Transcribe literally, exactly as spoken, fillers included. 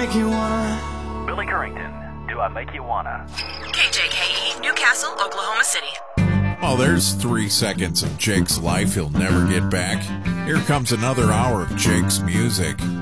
make you wanna? Billy Currington, Do I Make You Wanna? K J K E, Newcastle, Oklahoma City. Well, there's three seconds of Jake's life he'll never get back. Here comes another hour of Jake's music.